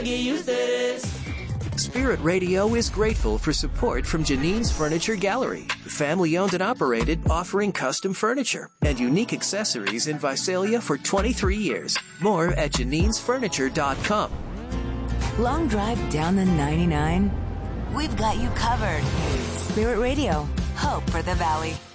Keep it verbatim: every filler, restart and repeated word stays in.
aquí ustedes. Spirit Radio is grateful for support from Janine's Furniture Gallery, family-owned and operated, offering custom furniture and unique accessories in Visalia for twenty-three years. More at janines furniture dot com. Long drive down the ninety-nine? We've got you covered. Spirit Radio, hope for the valley.